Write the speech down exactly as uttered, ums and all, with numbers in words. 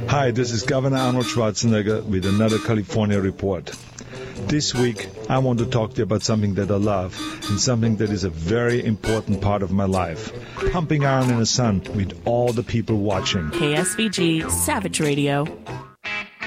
Hi, this is Governor Arnold Schwarzenegger with another California report. This week, I want to talk to you about something that I love and something that is a very important part of my life. Pumping iron in the sun with all the people watching. K S V G Savage Radio.